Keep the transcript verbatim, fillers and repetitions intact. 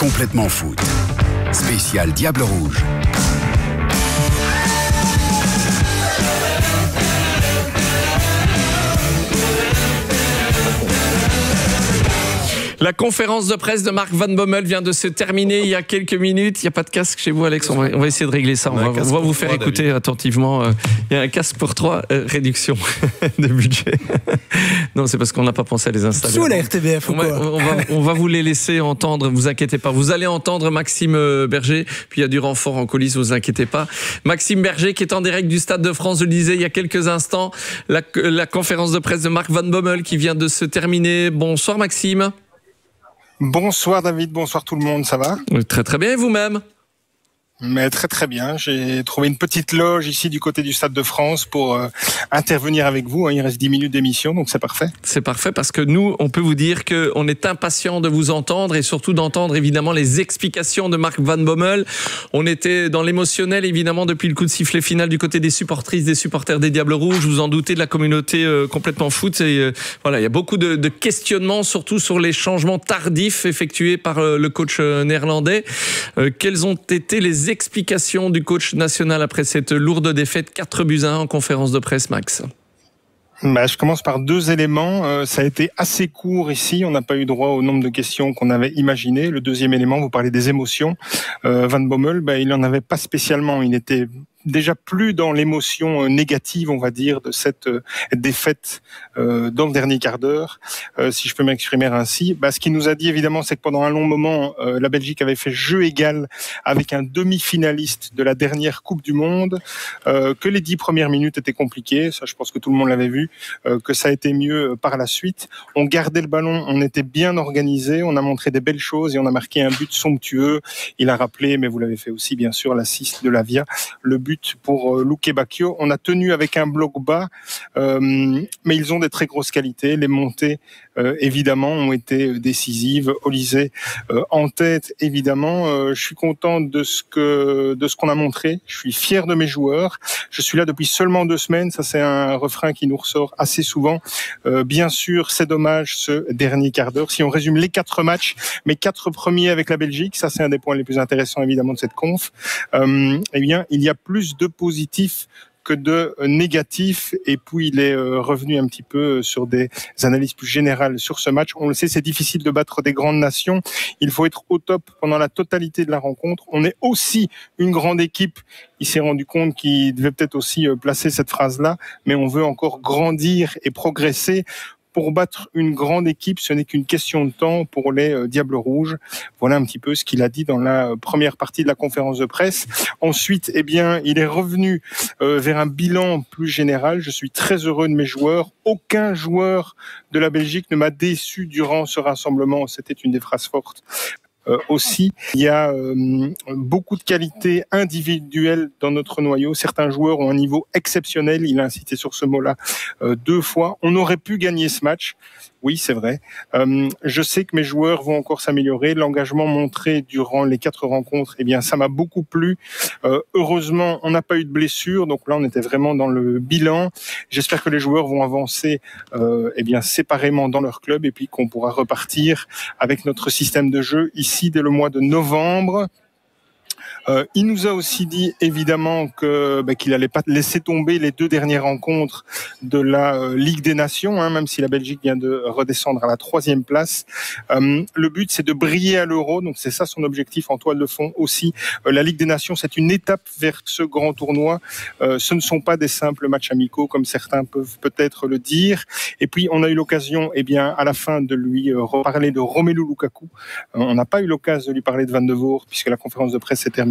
Complètement foot. Spécial Diable Rouge. La conférence de presse de Mark Van Bommel vient de se terminer il y a quelques minutes. Il n'y a pas de casque chez vous, Alex. On va, on va essayer de régler ça. On, on va, on va vous faire trois, écouter David. attentivement. Il y a un casque pour trois, euh, réduction de budget. Non, c'est parce qu'on n'a pas pensé à les installer. Sous la R T B F ou on va, quoi on, va, on va vous les laisser entendre, ne vous inquiétez pas. Vous allez entendre Maxime Berger, puis il y a du renfort en coulisses, ne vous inquiétez pas. Maxime Berger qui est en direct du Stade de France, je le disais il y a quelques instants. La, la conférence de presse de Mark Van Bommel qui vient de se terminer. Bonsoir Maxime. Bonsoir David, bonsoir tout le monde, ça va ? Très très bien, et vous-même ? Mais très très bien, j'ai trouvé une petite loge ici du côté du Stade de France pour euh, intervenir avec vous. Il reste dix minutes d'émission, donc c'est parfait. C'est parfait parce que nous, on peut vous dire qu'on est impatients de vous entendre et surtout d'entendre évidemment les explications de Mark Van Bommel. On était dans l'émotionnel évidemment depuis le coup de sifflet final du côté des supportrices, des supporters des Diables Rouges. Vous en doutez, de la communauté euh, complètement foot. Et, euh, voilà, il y a beaucoup de, de questionnements, surtout sur les changements tardifs effectués par euh, le coach euh, néerlandais. Euh, quels ont été les explication du coach national après cette lourde défaite quatre buts à un en conférence de presse, Max? Bah, je commence par deux éléments. Euh, ça a été assez court ici. On n'a pas eu droit au nombre de questions qu'on avait imaginé. Le deuxième élément, vous parlez des émotions. Euh, Van Bommel, bah, il n'en avait pas spécialement. Il était déjà plus dans l'émotion négative, on va dire, de cette défaite euh, dans le dernier quart d'heure, euh, si je peux m'exprimer ainsi. Bah, ce qu'il nous a dit, évidemment, c'est que pendant un long moment, euh, la Belgique avait fait jeu égal avec un demi-finaliste de la dernière Coupe du Monde, euh, que les dix premières minutes étaient compliquées, ça je pense que tout le monde l'avait vu, euh, que ça a été mieux par la suite. On gardait le ballon, on était bien organisé, on a montré des belles choses et on a marqué un but somptueux. Il a rappelé, mais vous l'avez fait aussi, bien sûr, l'assist de Lavia, le but pour euh, Luque Bacchio. On a tenu avec un bloc bas, euh, mais ils ont des très grosses qualités. Les montées, euh, évidemment, ont été décisives. Olysée euh, en tête, évidemment. Euh, je suis content de ce que de ce qu'on a montré. Je suis fier de mes joueurs. Je suis là depuis seulement deux semaines. Ça, c'est un refrain qui nous ressort assez souvent. Euh, bien sûr, c'est dommage ce dernier quart d'heure. Si on résume les quatre matchs, mes quatre premiers avec la Belgique, ça, c'est un des points les plus intéressants, évidemment, de cette conf. Euh, eh bien, il y a plus de positifs que de négatifs, et puis il est revenu un petit peu sur des analyses plus générales sur ce match. On le sait, c'est difficile de battre des grandes nations, il faut être au top pendant la totalité de la rencontre. On est aussi une grande équipe, il s'est rendu compte qu'il devait peut-être aussi placer cette phrase-là, mais on veut encore grandir et progresser. Pour battre une grande équipe, ce n'est qu'une question de temps pour les euh, Diables Rouges. Voilà un petit peu ce qu'il a dit dans la première partie de la conférence de presse. Ensuite, eh bien, il est revenu euh, vers un bilan plus général. Je suis très heureux de mes joueurs. Aucun joueur de la Belgique ne m'a déçu durant ce rassemblement. C'était une des phrases fortes. Euh, aussi, il y a euh, beaucoup de qualités individuelles dans notre noyau. Certains joueurs ont un niveau exceptionnel. Il a insisté sur ce mot-là euh, deux fois. On aurait pu gagner ce match. Oui, c'est vrai. Euh, je sais que mes joueurs vont encore s'améliorer. L'engagement montré durant les quatre rencontres, eh bien, ça m'a beaucoup plu. Euh, heureusement, on n'a pas eu de blessure. Donc là, on était vraiment dans le bilan. J'espère que les joueurs vont avancer euh, eh bien, séparément dans leur club et puis qu'on pourra repartir avec notre système de jeu ici dès le mois de novembre. Euh, il nous a aussi dit évidemment que bah, qu'il allait pas laisser tomber les deux dernières rencontres de la euh, Ligue des Nations, hein, même si la Belgique vient de redescendre à la troisième place. Euh, le but, c'est de briller à l'Euro, donc c'est ça son objectif en toile de fond aussi. Euh, la Ligue des Nations, c'est une étape vers ce grand tournoi. Euh, ce ne sont pas des simples matchs amicaux comme certains peuvent peut-être le dire. Et puis on a eu l'occasion, eh bien, à la fin, de lui euh, reparler de Romelu Lukaku. Euh, on n'a pas eu l'occasion de lui parler de Van de Voort puisque la conférence de presse s'est terminée.